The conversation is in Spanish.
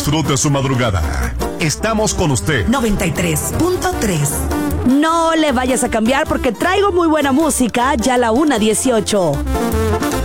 disfrute su madrugada. Estamos con usted. 93.3. No le vayas a cambiar porque traigo muy buena música, ya la 1:18.